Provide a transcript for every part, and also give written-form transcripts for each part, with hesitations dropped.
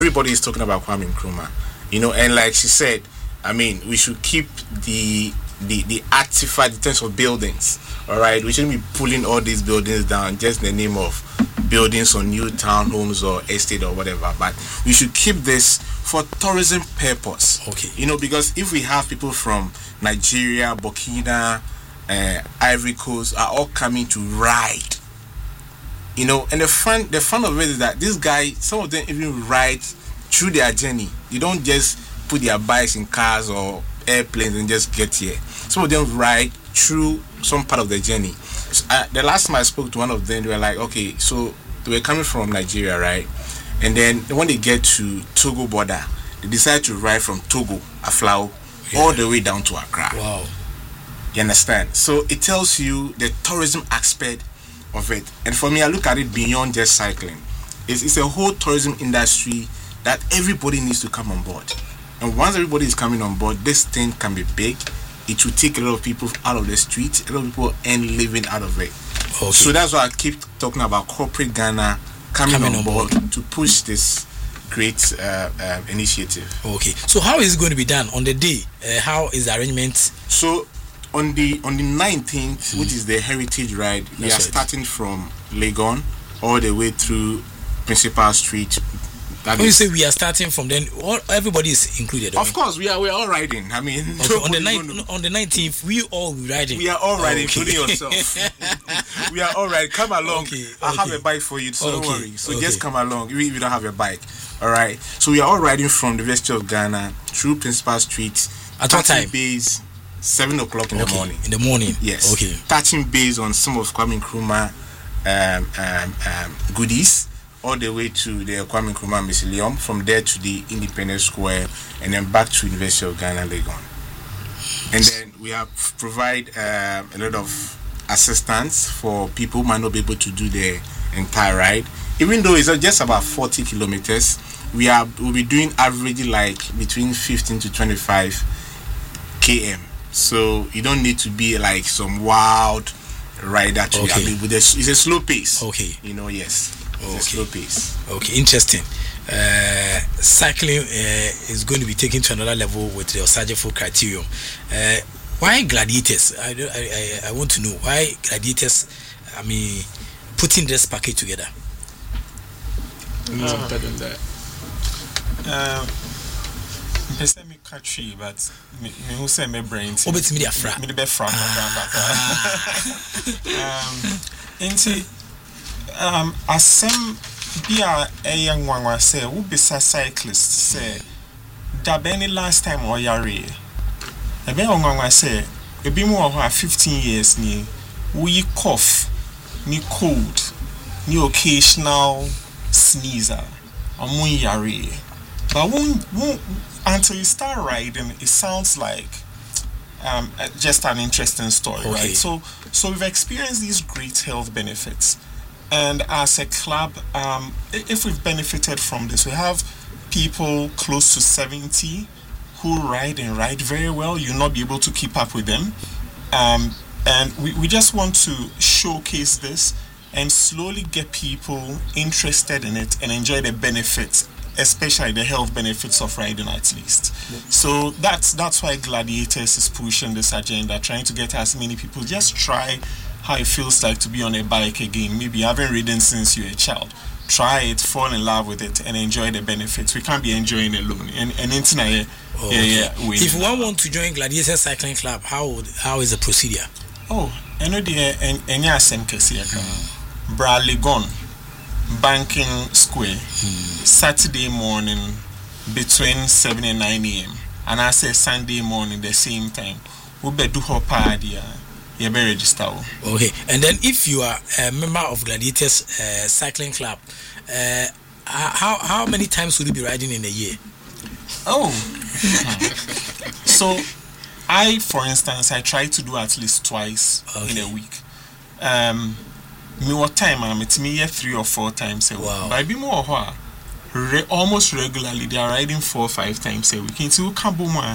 everybody is talking about Kwame Nkrumah, and like she said, I mean, we should keep the artifact in terms of buildings. All right, we shouldn't be pulling all these buildings down just in the name of buildings on new townhomes or estate or whatever. But we should keep this for tourism purpose. Okay. Because if we have people from Nigeria, Burkina, Ivory Coast are all coming to ride, and the fun of it is that this guy, some of them even ride through their journey. You don't just put their bikes in cars or airplanes and just get here. Some of them ride through some part of the journey. The last time I spoke to one of them, they were like, okay, so they were coming from Nigeria, right? And then when they get to Togo border, they decide to ride from Togo, Aflao, all the way down to Accra. Wow. You understand? So it tells you the tourism aspect of it. And for me, I look at it beyond just cycling. It's a whole tourism industry that everybody needs to come on board. And once everybody is coming on board, this thing can be big. It will take a lot of people out of the streets. A lot of people earn living out of it. Okay. So that's why I keep talking about corporate Ghana coming on board to push this great initiative. Okay. So how is it going to be done on the day? How is the arrangement? So on the 19th, which is the heritage ride, we are starting from Legon all the way through Principal Street. When you say we are starting from, then everybody is included. Of course, we are all riding. I mean, okay, on the 19th, we all riding. We are all riding, including yourself. We are all riding. Come along. I have a bike for you, so don't worry. So just come along, even if you don't have a bike. All right. So we are all riding from the University of Ghana through Principal Street. At what time? Base 7 o'clock in the morning. In the morning. Yes. Okay. Touching base on some of Kwame Nkrumah goodies, all the way to the Kwame Nkrumah Mausoleum, from there to the Independence Square, and then back to University of Ghana, Legon. And then we have provide a lot of assistance for people who might not be able to do the entire ride. Even though it's just about 40 kilometers, we'll be doing average like between 15 to 25 km. So you don't need to be like some wild rider to be with it's a slow pace. Okay. Yes. It's a slow pace. Okay, interesting. Cycling is going to be taken to another level with the Osagefo criterion. Why gladiators? I want to know why gladiators. I mean, putting this package together. Better than that. Me catchy, but me who say me brain. Oh, but me fra. Me the be fra. Asem bia a young one was say who be cyclist say that any last time or yare. A be young one was say a be more of 15 years ni we cough ni cold ni occasional sneezer or yare. But won't until you start riding, it sounds like just an interesting story, right? So we've experienced these great health benefits, and as a club, if we've benefited from this, we have people close to 70 who ride very well. You'll not be able to keep up with them, and we just want to showcase this and slowly get people interested in it and enjoy the benefits, especially the health benefits of riding at least. So that's why Gladiators is pushing this agenda, trying to get as many people just try how it feels like to be on a bike again. Maybe you haven't ridden since you're a child. Try it, fall in love with it, and enjoy the benefits. We can't be enjoying it alone. And internet, if one want to join Gladiators Cycling Club, how is the procedure? I know the same case. Bradley gone. Banking Square, Saturday morning between 7 and 9 a.m. And I say Sunday morning the same time. We be do her party. You be register. Okay, and then if you are a member of Gladiators Cycling Club, how many times will you be riding in a year? So I, for instance, I try to do at least twice in a week. Me what time it's me 3 or 4 times a week. Wow. But I be more almost regularly. They are riding 4 or 5 times a week. Into Kabuma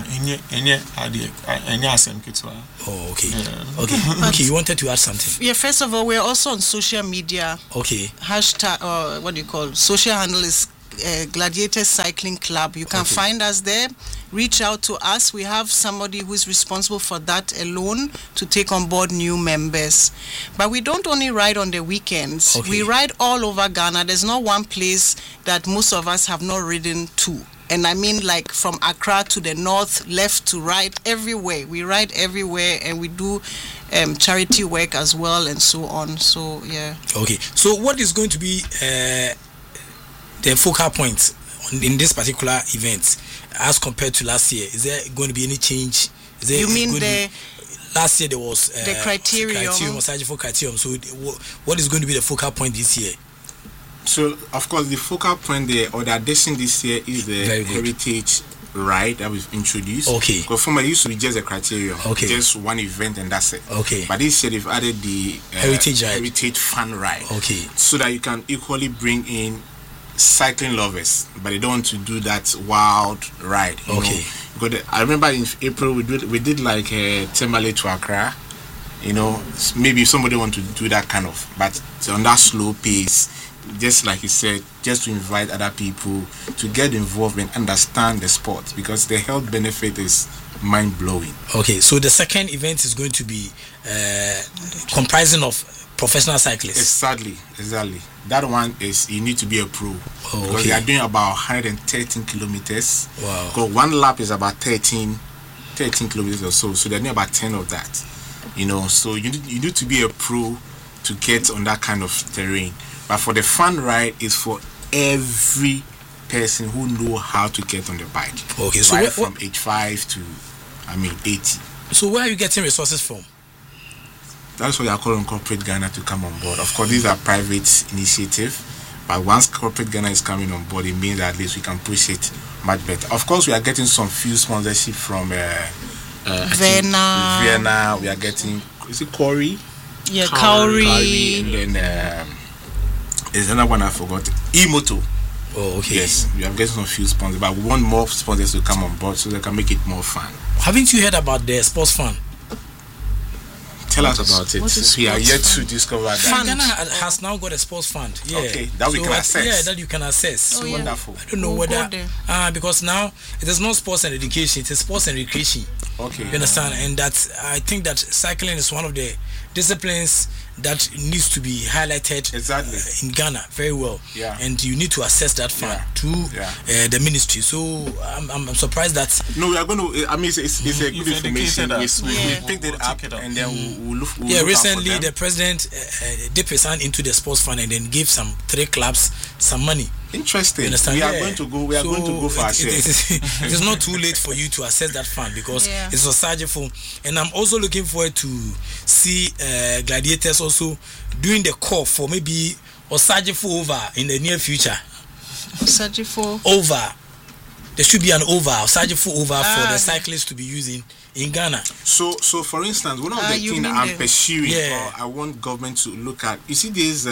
Okay, you wanted to add something? Yeah, first of all, we're also on social media. Okay. Hashtag, what do you call? Social handle is Gladiators Cycling Club. You can find us there. Reach out to us. We have somebody who is responsible for that alone to take on board new members. But we don't only ride on the weekends. We ride all over Ghana. There's not one place that most of us have not ridden to. And I mean, like from Accra to the north, left to right, everywhere. We ride everywhere, and we do charity work as well, and so on. So, yeah. Okay. So, what is going to be the focal point in this particular event as compared to last year? Is there going to be any change? Is there you mean last year there was the criterion, for criterion. So, what is going to be the focal point this year? So, of course, the focal point there, or the addition this year, is the heritage ride that was introduced. Okay. Because formerly it used to be just a criterion. Okay. Just one event and that's it. Okay. But this year they've added the heritage fun ride. Okay. So that you can equally bring in cycling lovers, but they don't want to do that wild ride. You know? Because I remember in April we did like Tembale to Accra. You know, maybe somebody want to do that kind of, but on that slow pace. Just like you said, just to invite other people to get involved and understand the sport, because the health benefit is mind-blowing. Okay, so the second event is going to be comprising of professional cyclists. Exactly. That one is you need to be a pro. Because they are doing about 113 kilometers. Wow. Because one lap is about 13 kilometers or so. So they're doing about 10 of that. You know, so you need to be a pro to get on that kind of terrain. But for the fun ride, is for every person who know how to get on the bike. Okay, so right from age 5 to 80. So where are you getting resources from? That's why I call on Corporate Ghana to come on board. Of course, these are private initiative, but once Corporate Ghana is coming on board, it means that at least we can push it much better. Of course, we are getting some few sponsorship from Vienna. We are getting, is it Corey? Yeah, Kauri. And then there's another one I forgot. Emoto. Oh, okay. Yes, we are getting some few sponsors, but we want more sponsors to come on board so they can make it more fun. Haven't you heard about the sports fund? Tell us about it. We are yet to discover that. Ghana has now got a sports fund. Yeah. Okay, that we can access. Yeah, that you can access. Oh, wonderful. I don't know whether because now it is not sports and education; it is sports and recreation. Okay. You understand? And that I think that cycling is one of the disciplines that needs to be highlighted in Ghana very well. Yeah. And you need to assess that fund through the ministry. So I'm surprised that no, we are going to. I mean, it's a good information. We picked it up and then we'll look. Recently the president dipped his hand into the sports fund and then gave some 3 clubs some money. Interesting. You understand? We are going to go. We are going to go for our share. It is not too late for you to access that fund because it's Osagefo, and I'm also looking forward to see Gladiators also doing the call for maybe Osagefo over in the near future. Osagefo over. There should be an over Osagefo over for the cyclists to be using in Ghana. So for instance, one of the things I'm pursuing, or I want government to look at, you see this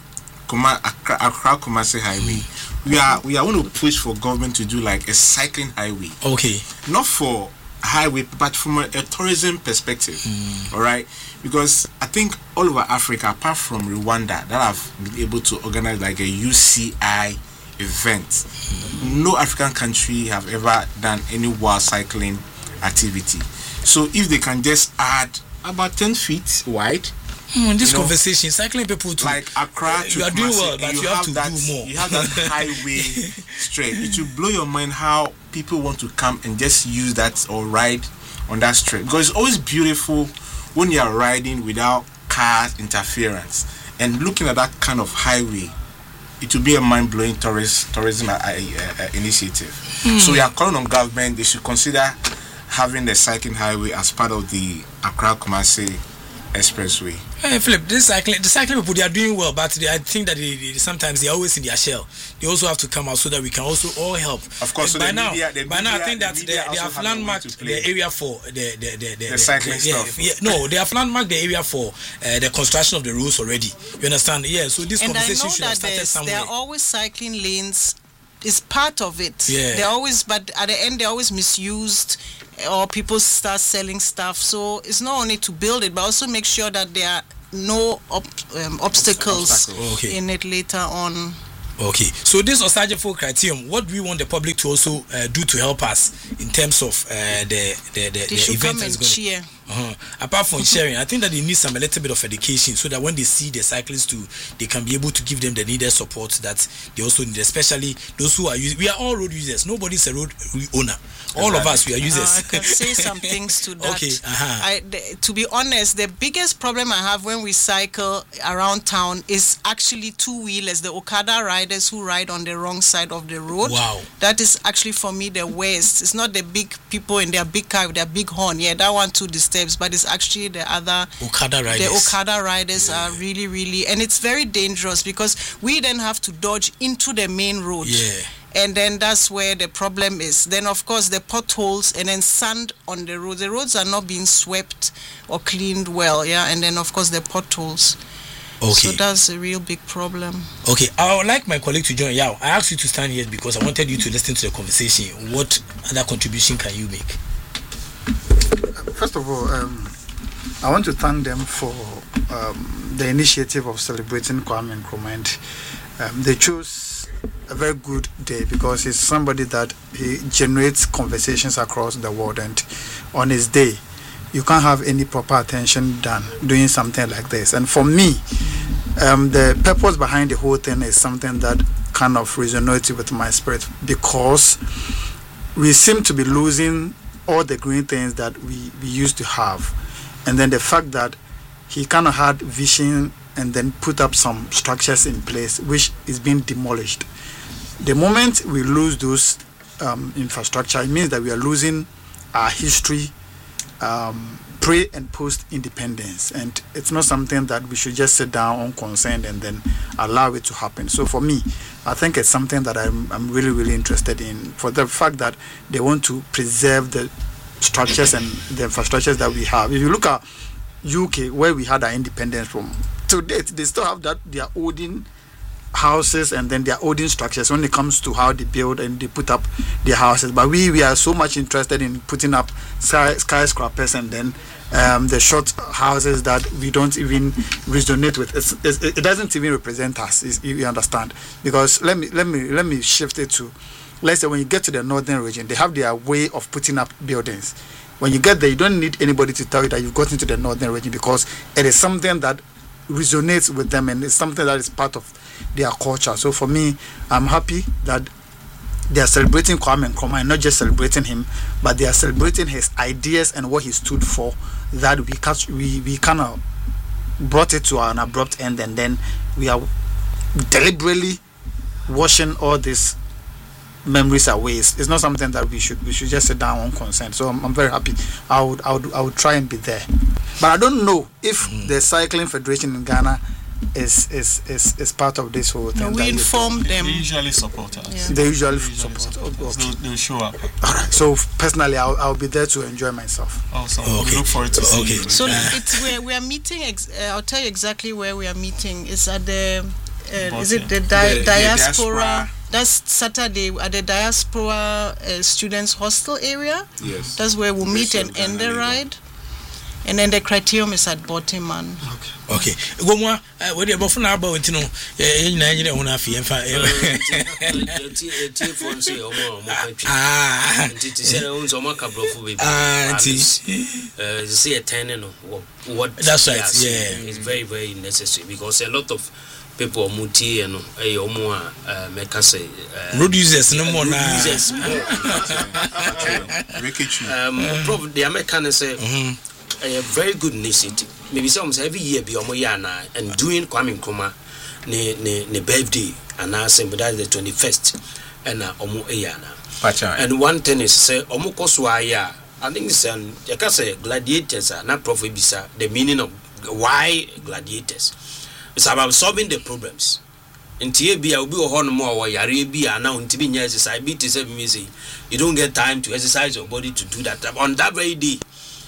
Accra Kumasi highway. We are going to push for government to do like a cycling highway. Okay. Not for highway, but from a tourism perspective. All right, because I think all over Africa, apart from Rwanda, that have been able to organize like a UCI event, no African country have ever done any wild cycling activity. So if they can just add about 10 feet wide. In this conversation, cycling people to like Accra to you are doing well, but you have to that, do more. You have that highway straight. It will blow your mind how people want to come and just use that or ride on that straight, because it's always beautiful when you are riding without cars interference. And looking at that kind of highway, it will be a mind-blowing tourism initiative. So we are calling on government; they should consider having the cycling highway as part of the Accra Kumasi Expressway. Hey, Philip, the cycling people, they are doing well, but I think that sometimes they are always in their shell. They also have to come out so that we can also all help. Of course, so by now I think that they have landmarked the area for the cycling stuff. No, they have landmarked the area for the construction of the roads already. You understand? Yeah. So this conversation should have started somewhere. There are always cycling lanes. Is part of it. Yeah. They're always, but at the end, they're always misused, or people start selling stuff. So it's not only to build it, but also make sure that there are no obstacles in it later on. Okay, so this Osagefo criterion, what do we want the public to also do to help us in terms of the event that's going to... Apart from sharing, I think that they need a little bit of education so that when they see the cyclists too, they can be able to give them the needed support that they also need, especially those who are using. We are all road users. Nobody's a road owner. All of us, we are users. I can say some things to that. Okay. To be honest, the biggest problem I have when we cycle around town is actually two-wheelers, the Okada riders who ride on the wrong side of the road. Wow. That is actually for me the worst. It's not the big people in their big car with their big horn. Yeah, that one too disturbs, but it's actually the other Okada riders. The Okada riders are really, really, and it's very dangerous because we then have to dodge into the main road. Yeah. And then that's where the problem is. Then, of course, the potholes and then sand on the roads. The roads are not being swept or cleaned well, yeah. And then, of course, the potholes. Okay. So that's a real big problem. Okay, I would like my colleague to join. Yeah, I asked you to stand here because I wanted you to listen to the conversation. What other contribution can you make? First of all, I want to thank them for the initiative of celebrating Kwame Nkrumah. They chose a very good day because he's somebody that he generates conversations across the world, and on his day you can't have any proper attention done doing something like this. And for me, the purpose behind the whole thing is something that kind of resonates with my spirit, because we seem to be losing all the green things that we used to have. And then the fact that he kind of had vision and then put up some structures in place which is being demolished. The moment we lose those infrastructure, it means that we are losing our history pre and post independence, and it's not something that we should just sit down unconcerned and then allow it to happen. So for me, I think it's something that I'm really, really interested in, for the fact that they want to preserve the structures and the infrastructures that we have. If you look at UK, where we had our independence from, to date they still have that, their olden houses and then their olden structures when it comes to how they build and they put up their houses. But we are so much interested in putting up skyscrapers and then the short houses that we don't even resonate with. It doesn't even represent us. You understand? Because let me shift it to, let's say when you get to the northern region, they have their way of putting up buildings. When you get there, you don't need anybody to tell you that you've got into the northern region, because it is something that resonates with them and it's something that is part of their culture. So for me, I'm happy that they are celebrating Kwame Nkrumah, not just celebrating him, but they are celebrating his ideas and what he stood for, that we kind of brought it to an abrupt end, and then we are deliberately washing all these memories away. It's not something that we should just sit down unconcerned. So I'm very happy. I would try and be there, but I don't know if the Cycling Federation in Ghana is part of this whole thing. No, we inform them. They usually support us. Yeah. They usually support. Okay. They'll show up. All right. So personally, I'll be there to enjoy myself. Awesome. Okay. We look forward to seeing you. So it's where we are meeting. I'll tell you exactly where we are meeting. It's at the is it the diaspora? That's Saturday at the Diaspora Students Hostel area. Yes. That's where we'll meet and end the ride. And then the criterium is at Botiman. Okay. Go more. What you about now about you know? You want to feel that's right. Yeah, it's very, very necessary because a lot of people muti and make us say road users no more now. Probably the American say a very good initiative. Maybe some every year be omoyana and doing Kwame Nkrumah ne birthday and I say but that's the 21st and omo eyana. And one thing is say omo koswaya. I think it's you can say gladiators are not profit bisa the meaning of why gladiators. It's about solving the problems. In TAB, I'll be a horn more, Yarabia, now in TB exercise, beat is music. You don't get time to exercise your body to do that. On that very day,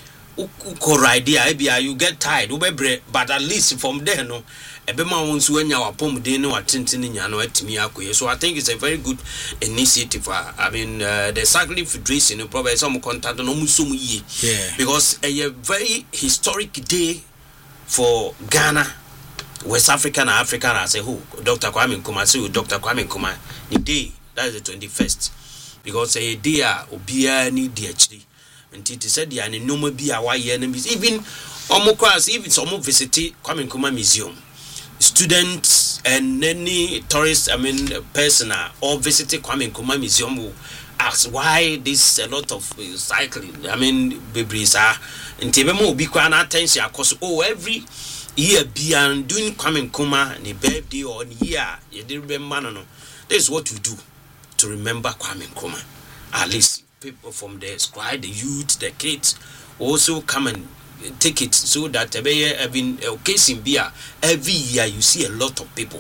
you get tired, but at least from there, no, a bema wants when you are pom dino at Tintinia at Timiako. So I think it's a very good initiative. I mean, the Cycling Federation, probably some contact on Musum ye. Yeah. Because a very historic day for Ghana. West African and African, I say who? Dr. Kwame Nkrumah. I say Dr. Kwame Nkrumah. The day, that is the 21st. Because a day, Obia need the HD. And it said, the no be a why enemies. Even almost even some visit Kwame Nkrumah Museum. Students and any tourists, person or visiting Kwame Nkrumah Museum will ask why this a lot of cycling. Babies are in Tebemo be quite attention because every year beyond doing Kwame Nkrumah the birthday or year you didn't remember. No, this is what you do to remember Kwame Nkrumah. At least people from the squad, the youth, the kids also come and take it so that case in beer every year you see a lot of people.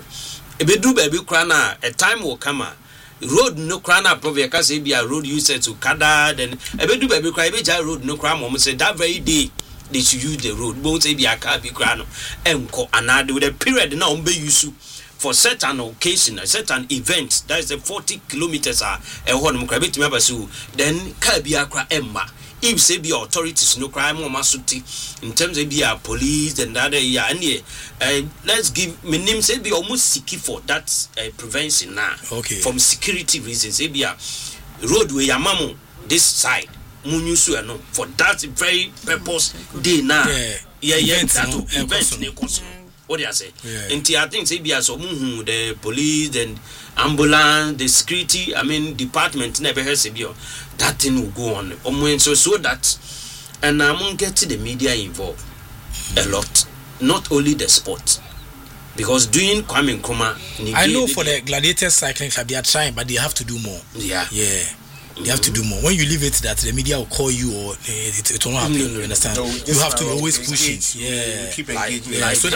A time will come. Road no crana probably because be a road user to Kada then baby cry road no crime mom say that very day they should use the road won't say be a car be crano enko another with a period now be use for certain occasion a certain event that is the 40 kilometers a hon cry bit me so then car be a cry emma if say be authorities no crime or masuti in terms of be a police and other and let's give my name say be almost seeking for that prevention now. Okay. From security reasons say be a roadway amamu this side munyusu no for that very purpose day now. Event what do you say? Until I think say be as the police and ambulance, the security, department never has a bio. That thing will go on. So that and I won't get the media involved a lot. Not only the sport. Because doing Kwame Nkrumah, I know for the gladiators cycling club they are trying, but they have to do more. Yeah. You have to do more. When you leave it that the media will call you or it will not happen. You understand? No, you have to always push it. Keep engaging.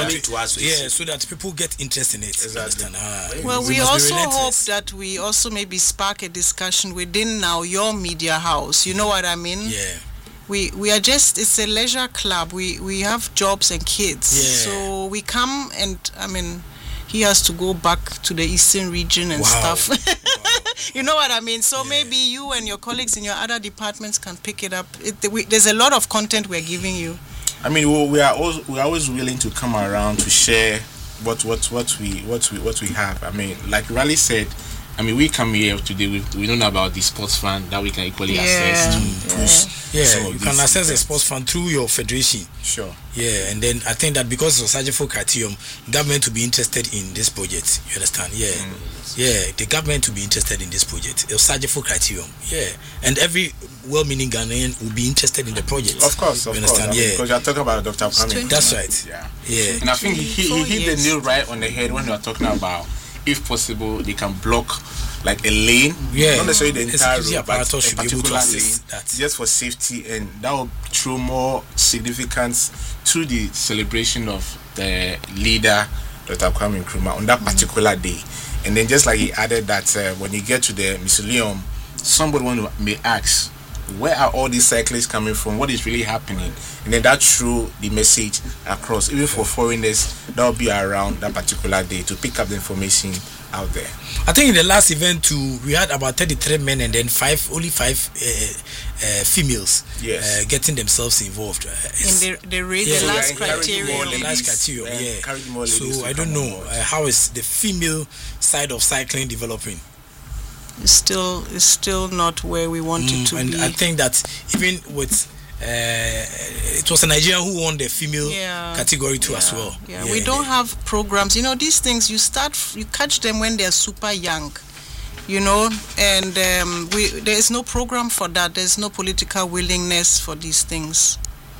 So that people get interest in it. Exactly. Well, we also hope that we also maybe spark a discussion within now your media house. You know what I mean? Yeah. We are just, it's a leisure club. We have jobs and kids. Yeah. So we come and he has to go back to the eastern region and stuff. You know what I mean? So maybe you and your colleagues in your other departments can pick it up. There's a lot of content we're giving you. We are always willing to come around to share what we have. Like Raleigh said, we come here today. We don't know about the sports fund that we can equally access to push. You can access the sports fund through your federation. Sure. Yeah, and then I think that because of Sajifo Criterium, government to be interested in this project. You understand? Yeah, the government to be interested in this project. Sajifo Criterium. Yeah, and every well-meaning Ghanaian will be interested in the project. Of course. Understand? Because you're talking about Dr. Kwame. That's right. Yeah. And I think he hit the nail right on the head when you are talking about, if possible, they can block like a lane, not necessarily the entire road, but a particular lane, just for safety, and that will throw more significance to the celebration of the leader, Dr. Kwame Nkrumah, on that particular day. And then just like he added that when you get to the mausoleum, somebody may ask, where are all these cyclists coming from? What is really happening? And then that threw the message across. Even for foreigners that will be around that particular day to pick up the information out there. I think in the last event too, we had about 33 men and then only five females getting themselves involved in the last criterion. So I don't know how is the female side of cycling developing. It's still not where we want it to and be. I think that even with it was a Nigerian who won the female category too as well. We don't have programs. These things you catch them when they're super young. And there is no program for that. There's no political willingness for these things.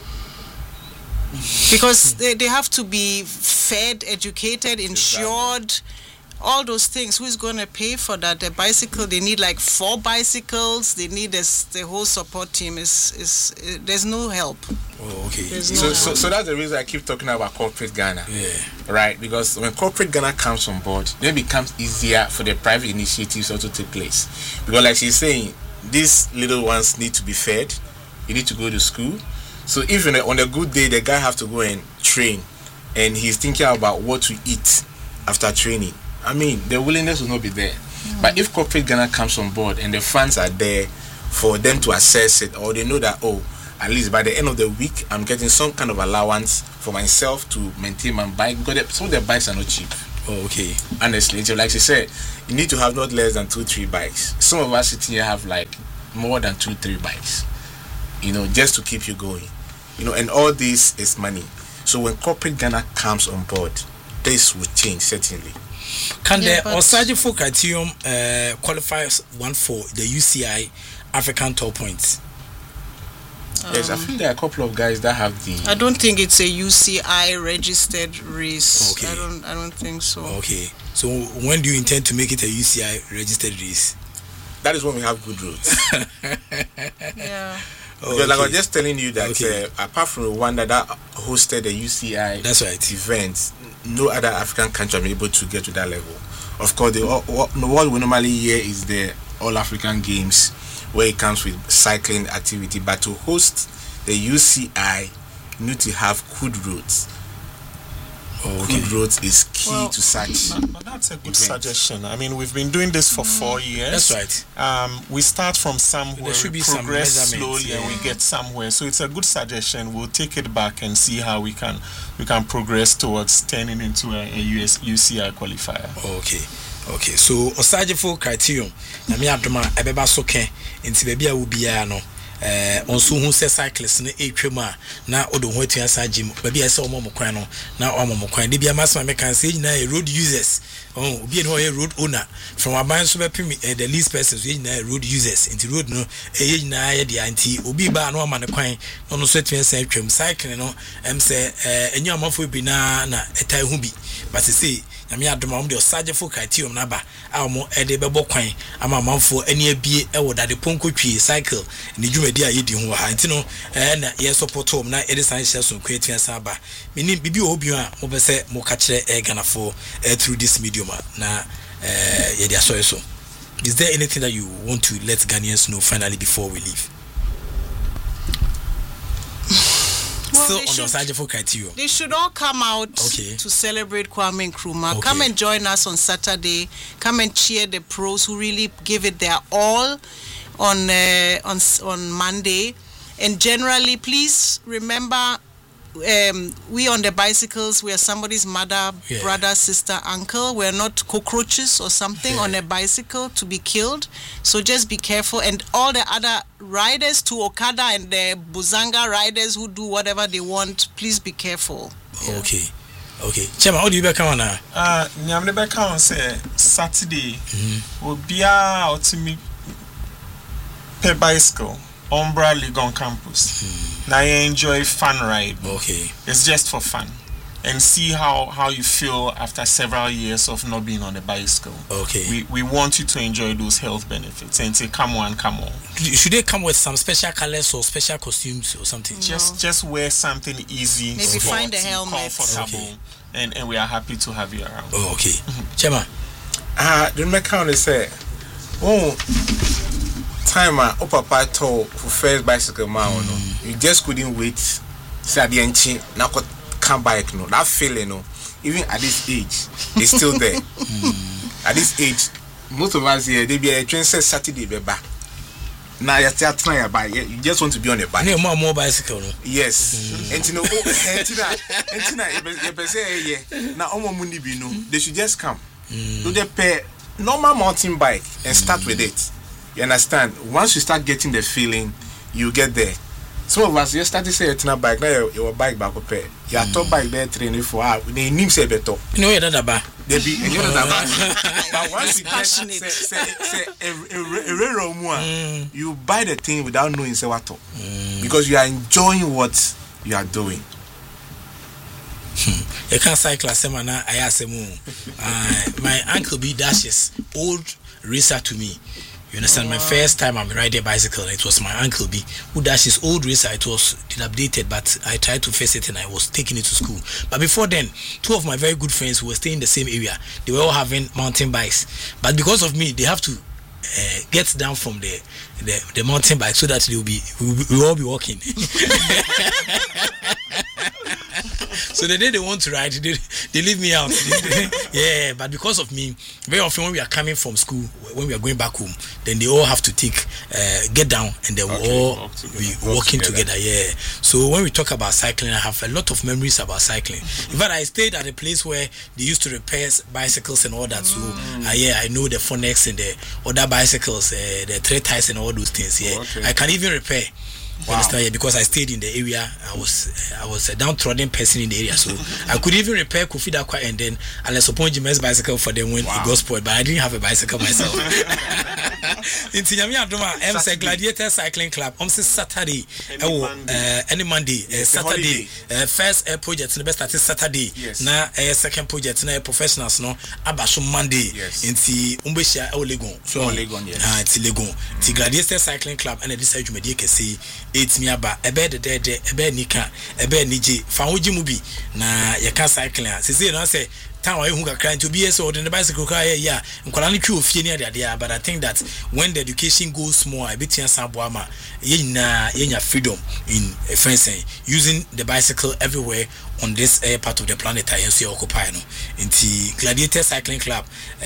Because they have to be fed, educated, insured. All those things, who's going to pay for that? The bicycle, they need like 4 bicycles. They need the whole support team. There's no help. Oh, okay. So that's the reason I keep talking about corporate Ghana. Right? Because when corporate Ghana comes on board, then it becomes easier for the private initiatives also to take place. Because like she's saying, these little ones need to be fed. You need to go to school. So even on a good day, the guy have to go and train, and he's thinking about what to eat after training. The willingness will not be there. But if corporate Ghana comes on board and the funds are there for them to assess it, or they know that, at least by the end of the week, I'm getting some kind of allowance for myself to maintain my bike, because some of the bikes are not cheap. Oh, okay. Honestly, so like she said, you need to have not less than 2-3 bikes. Some of us sitting here have like more than 2-3 bikes, just to keep you going. And all this is money. So when corporate Ghana comes on board, this will change certainly. Can the Osajifo criterium qualify one for the UCI African Top Points? Yes, I think there are a couple of guys that have the. I don't think it's a UCI registered race. Okay. I don't think so. Okay. So when do you intend to make it a UCI registered race? That is when we have good roads. Yeah. Because like I was just telling you that apart from Rwanda that hosted the UCI event, no other African country have been able to get to that level. Of course, what we normally hear is the All African Games, where it comes with cycling activity. But to host the UCI, you need to have good roads. Good roads is key to such. But that's a good suggestion. I mean, we've been doing this for 4 years. That's right. We start from somewhere, there should be progress some slowly, and we get somewhere. So it's a good suggestion. We'll take it back and see how we can progress towards turning into a UCI qualifier. Okay. So Osajifo criterium, na me adoma ebeba soke nti baby a wo bia no onso hu se cyclists na etwem a na odo ho atua sa gym baby a se omomokwan no na omomokwan de bia masma me kan say na road users obi no road owner from aban so be the least persons we na road users nti road no nyina ye dia nti obi ba no ma ne kwan no so atua sa atwem cycling no say enyu amafo bi na etai hu bi but say nyame adoma om de Osajifo criterium na ba a mo ede bebo kwan ama manfo ani abie e wo dade ponko twie cycle ni dwumadi a yedi ho ha nti no na ye support om na ede san hye so kwetwa sa ba meni bibi obi a mo be se mo ka kire Ghana for through this medium na ye dia so. Is there anything that you want to let Ghanaians know finally before we leave? Still on the Osajifo criterium. They should all come out to celebrate Kwame Nkrumah. Okay. Come and join us on Saturday. Come and cheer the pros who really give it their all on Monday. And generally, please remember, we on the bicycles, we are somebody's mother, brother, sister, uncle. We are not cockroaches or something on a bicycle to be killed. So just be careful. And all the other riders to Okada and the Buzanga riders who do whatever they want, please be careful. Okay. Chema, how do you back on now? Nyamde back on say Saturday. Obia out me per bicycle. Umbra Legon campus. Now you enjoy fun ride. Okay. It's just for fun. And see how you feel after several years of not being on a bicycle. Okay. We want you to enjoy those health benefits and say come on. Should they come with some special colors or special costumes or something? Just wear something easy. Maybe find a helmet. Comfortable. And we are happy to have you around. Okay. Chema. The mechanic say, time papa told for first bicycle man you just couldn't wait say the engine now come bike no that feeling no even at this age it's still there. At this age most of us here they be a train says Saturday beba now you start trying bike you just want to be on a bike more bicycle no yes and you know you say now mundi bi no they should just come do they pay normal mountain bike and start with it. You understand? Once you start getting the feeling, you get there. Some of us just started saying it's not bike. Now your bike back up. Your top bike there training for hours. They name say better. You know that ba. They be you know that. But once you get say you buy the thing without knowing say what because you are enjoying what you are doing. You can't cycle a semana. I ask him. My uncle B dashes old racer to me. You understand? My first time I'm riding a bicycle, it was my uncle B who dashed his old racer. It was dilapidated, but I tried to fix it and I was taking it to school. But before then, two of my very good friends who were staying in the same area, they were all having mountain bikes. But because of me, they have to get down from the mountain bike so that we'll all be walking. So the day they want to ride, they leave me out. Yeah, but because of me, very often when we are coming from school, when we are going back home, then they all have to get down and they will all be walking together. Yeah. So when we talk about cycling, I have a lot of memories about cycling. In fact, I stayed at a place where they used to repair bicycles and all that. So I know the phonics and the other bicycles, the three tires and all those things. Yeah, I can even repair. Wow. Understand? Yeah, because I stayed in the area. I was a downtrodden person in the area, so I could even repair Kofi Dakwa and then unless upon Jimen's bicycle for them when it got spoiled. But I didn't have a bicycle myself. In Tinyami Adoma, MC Gladiator Cycling Club. On Saturday, any Monday, Saturday, first project in the best that is Saturday. Now second project na professionals no Abasho Monday. In the Umbesha Olegon. So Olegon, yes. It's Legon. The Gladiator Cycling Club and this age media can see. It's me about ebe ebe nika ebe nije fa hoji mu bi na ye ka cycling se say no say time why who can to be so the bicycle car yeah nkwala no twi ofie ni ade but I think that when the education goes more a bit yansa boama yenya freedom in fencing using the bicycle everywhere on this part of the planet I see occupy no inti Gladiator Cycling Club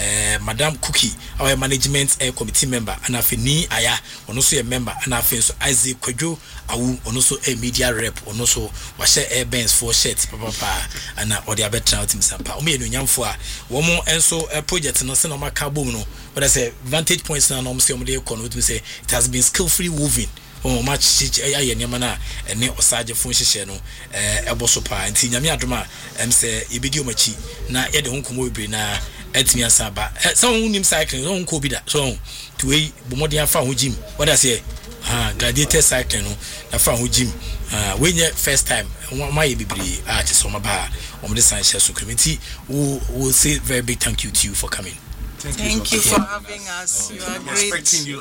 Madam Cookie our management committee member and afini aya ono so a member and afin so Isaac Kwadwo awu ono so a media rep ono so wa share air bands for shirts papa and or the better out himsampa o me enunyamfo a wo mo enso project no se no maka bom no but I say vantage points na no mo se o dey con with me say it has been skillfully woven much aye niam na ene osaje fon hihye no eboso pa nti nyame adoma se ibedi omachi na ye de honkomo bebre na atimi asaba so unim cycling so honko bi da so to we bomodi afa ho gym what I say Gladiator Cycling no afa ho gym when your first time my bibri artist so maba the sunshine so community will say very big thank you to you for coming. Thank you for having us. You are great. You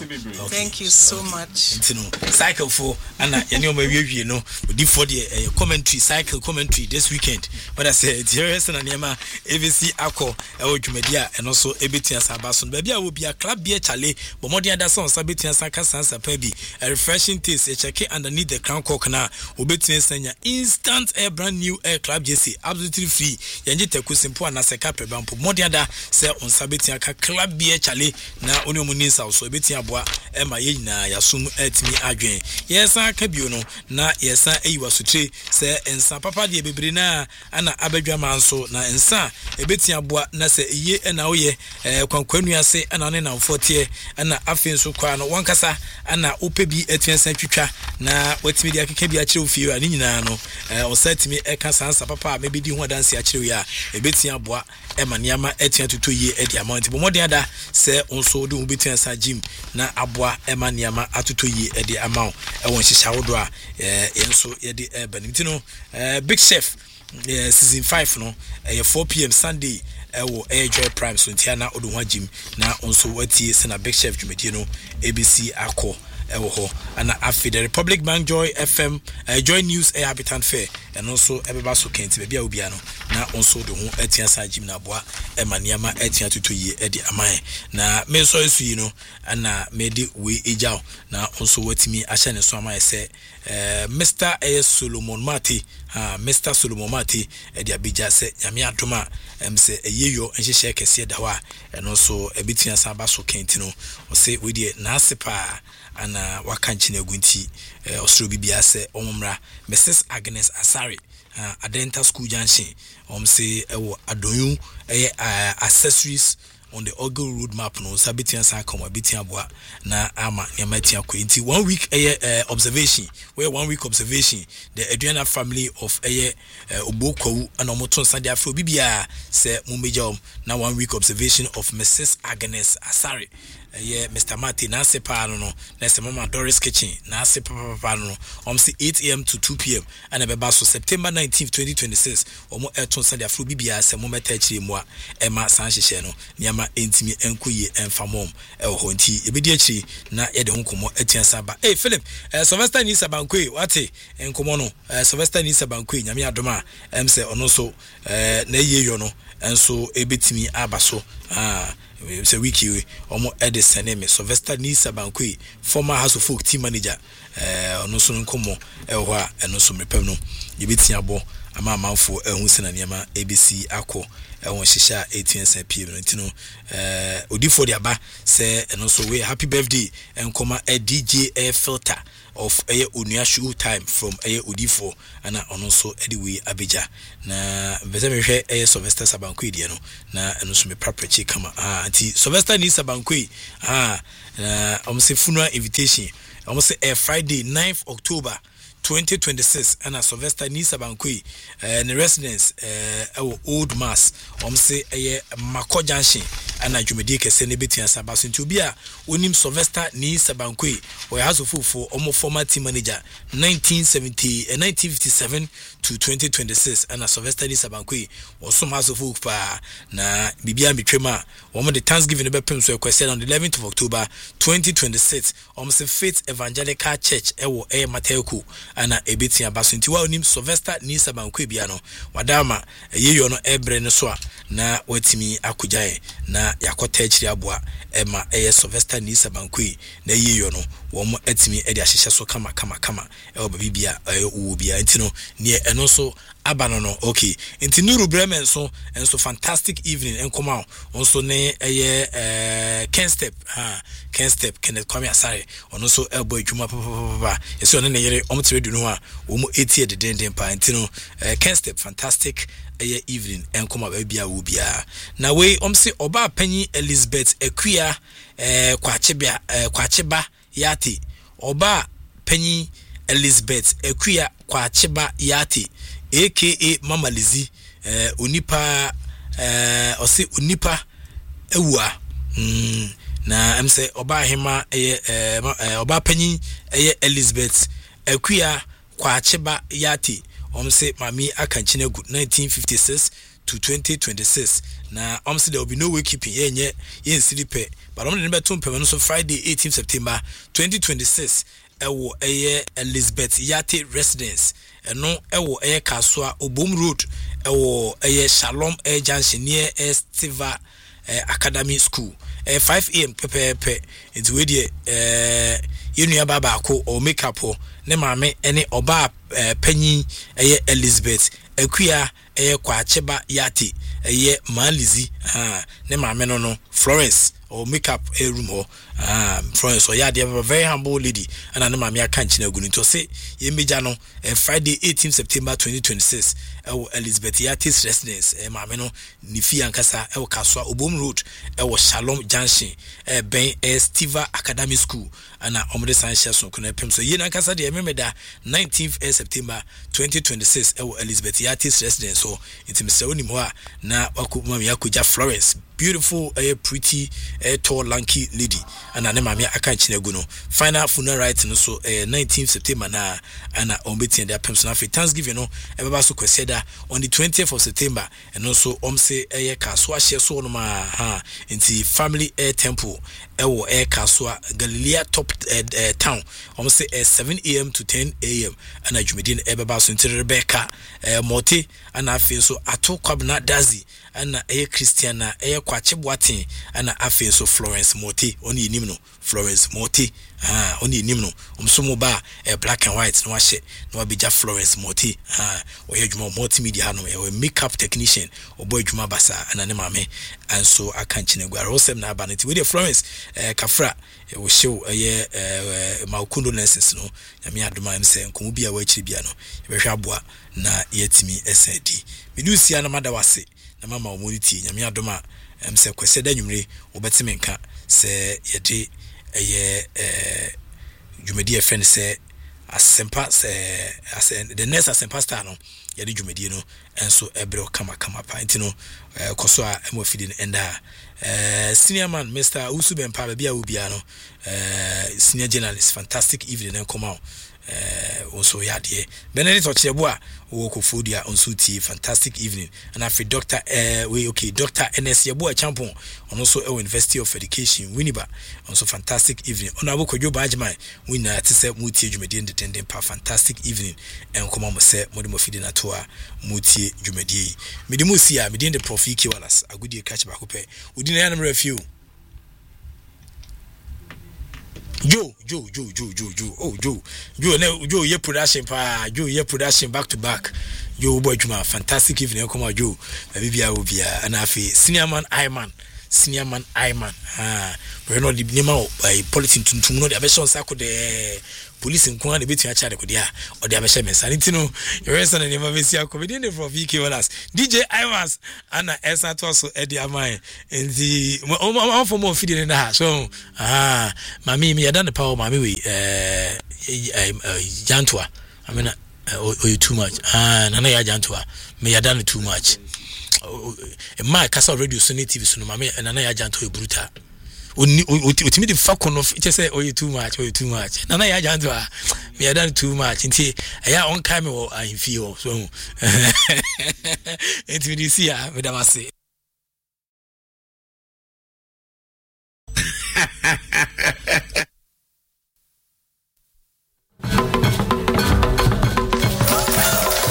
Thank you so much. Cycle for Anna, you know, for the commentary, cycle commentary this weekend. But I said, here is an anima, ABC Ako, Media, and also Ebitian Sabason. Baby, I will be a club beer chale, but more than that song, Sabitian Saka Sansa Pebi, a refreshing taste, a check underneath the crown coconut, Obetian Sanya, instant air brand new air club JC, absolutely free. Yanjita Kusimpo and Nasaka Pebampo, more than that, say on Sabit. Club beer chale na oni omunisa so ebetia boa e ma ye nyina yasum atimi adwen yesa ka bio no na yesa eyiwa sotre se ensa papa de bebre na ana abadwa manso na ensa ebetia boa na se eye na oye kwankwanu ase ana ne namfote ana afen so kwa no wonkasa ana opebi etiensa twitwa na watimi de akeka bi akire ofie ani nyina no osatimi eka sansa papa mebedi ho danse akire ya ebetia boa e ma niama etia tutoye edi amount but more than that say also do betin sa gym na aboa ema niama atoto yi e de amount e won hihya wodo a enso ye de benimti no Big Chef season 5 no 4 p.m. Sunday wo Joy Prime so ntia odo ho gym na onso watie se na Big Chef dwumedie no ABC akọ ewo ho ana afi the Republic Bank Joy FM Joy News Habitant Fair and also ebeba so kenti be bia obia no na onso do ho atia sa gym na boa emaniama atia tutu yi e di aman na me so esu yi no ana medi we ejao na onso watimi ahye ne so aman se Mr. Solomon Mati Mr. Solomon Mati e di abija se nyame adoma se eyeyo nhihye kese da wa and also ebitia sa ba so kenti no o se we die na asepa ana wakanchi na gunti osro bibia se omumra Mrs. Agnes Asari Adenta School Junction say ewo adonyu accessories on the Ogle Road map no sabitian sa koma bitian boa na ama nyamatia ko nti 1 week observation where 1 week observation the Adriana family of Obokwu and omoton sande afro bibia se mumejom na 1 week observation of Mrs. Agnes Asari Mr. Martin na se pa no na se Mama Doris Kitchen na se papa no say 8 a.m. to 2 p.m. and ebeba so September 19th 2026 omo eton sande afro bibia se mo meta chire mu a ema san hihye no niama entimi enkoye enfamom ho nti ebedi akiri na ye de honkomo atiansa ba Philip Sylvester ni sabankwe wate enkomo no Sylvester ni sabankwe nyame adoma se ono so na yeyo no enso ebetimi abaso se wiki omo edison me Sylvester ni sabankwe former House of Folk team manager ono so nkomo ho a eno so mepem no yebetia bo ama amanfo ehu sena niema ABC akọ won hihya 18 pm no ntino odifo de aba say eno so we happy birthday enkoma a DJ filter of onua show time from odifo ana ono so anyway abeja na beze me hwe Sylvester Sabankwe die no na eno so me praprechi kama anti Sylvester ni Sabankwe omse funeral invitation omse Friday 9th October 2026 and Sylvester Nisa Bankwe the residence Old Mass say Mako Junction and Jumedi kese ne betia sabaso nti obi a onim Sylvester Nisa Bankwe o has of for former team manager 1957 to 2026 and Sylvester Nisa Bankwe o some has of pa na bibia betwema o the Thanksgiving be pem so kwese on the 11th of October 2026 say Faith Evangelical Church ewo Mateko ana ebetia baso nti wa onim Sylvester Nisa Bankwe bia no wadama yeyo no ebre ne so na watimi akujae na yakota akiri aboa ema Sylvester Nisa Bankwe na yeyo no wo mo atimi ede ahyehye so kama e bibia wo bia nti no ne eno so abano no okay nti Nuru Bremen so enso fantastic evening enkoma onso ne Ken Step Kenneth Kwame Asare ono so elbow adwuma papa eso ne yere omtre du no a wo mo etie de den pa nti no Ken Step fantastic evening enkoma ba bia wo bia na we omse oba panyi Elizabeth Ekwia kwacheba yati oba panyi Elizabeth Ekwia kwacheba yati aka Mama Lizzy unipa osi unipa ewa na amse oba hema oba panyi Elizabeth Ekwia kwacheba yati omse mami akanchine good 1956 to 2026 na omse there will be no way keeping yenye yen siripe but omse be to mpem no so Friday 18 September 2026 ewo Elizabeth Yate residence eno ewo Kaswa Obom Road ewo Shalom Junction near Stiva Academy School 5 am pepe into we die yenua baba ako o makeup ho ne maame ene oba panyi Elizabeth Ekwia kwacheba Yate Malizi ne maame no Florence or makeup room ho Florence or yade a very humble lady and an mama kanchina guni to say ye meja no Friday 18 September 2026 Elizabeth Yate's residence mama no ni fi ankasa Kaswa Obom Road Shalom Junction ben Stiva Academy School ana omde sanhia so kuna pem so ye ankasa de memeda 19th September 2026 Elizabeth Yate's residence so intimse onim ho a na wakuma yakuja Florence beautiful pretty tall lanky lady and an mama akanchina guno final funeral right no so 19th September na ana ombeti and their personal Thanksgiving no ebeba so kweseda on the 20th of September and also omse Kaswa share so no ma inti family temple ewo Kaswa Galilea top town omse 7 am to 10 am ana jumedin ebeba so inti Rebecca Mote ana afi so ato kwabna dazi ana Christiana kwachebwatin ana afi so Florence Mote oni enim no Florence Mote oni enim no omsomo ba black and white no ahye no abija Florence Mote oye dwuma multimedia no makeup technician oboy dwuma basa ana ne mame anso akanchine gwa rosem na abanati we the Florence kafra we show maukundo nurses no nyame adoma em se nkomu bia wa akiri bia no yebehwa aboa na yetimi SAD medusia na madawase na mama omoniti nyame adoma em se kweseda nwumre obetime nka se yede dwumadi friend se asempa se the next asempa star no yede dwumadi no enso ebre kama pa ntino koso a emofidi enda senior man Mr. Usubempa bia ubia no senior journalist fantastic evening and come out also yade Benedict Ochebua wo kofodia onso ti fantastic evening and after Dr. Dr. NS Yeboa Champon on also University of Education Winneba also fantastic evening on Abukojo Bajman winner to say mutie dwumedi independent pa fantastic evening and come on say modimo fidi na toa mutie dwumedi medimu sia medi the Prof Iki Wallace agudi catch back up udi na yanam review Joe, ye production pa, Joe ye production back to back. Joe boy juma fantastic evening come Joe bibia obia and afi senior man Iman but no the name of policy to know the abeson sako de police nko na betu acha de kodia or the abeshe mensanity no your reason and never see a comedian from VK Wallace DJ Ivans and Esa to also Eddie Amai in the for more feeding in the house so mami me done the power mami we Jantua I mean you too much nana ya Jantua me ya done too much my castle radio so native so no mami nana ya Jantua brutal ultimate fuck on of just say you too much nana ya Jantua me ya done too much nti ya on time or I feel so nti we see ya me da say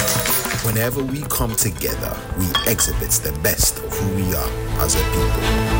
Whenever we come together, we exhibit the best of who we are as a people.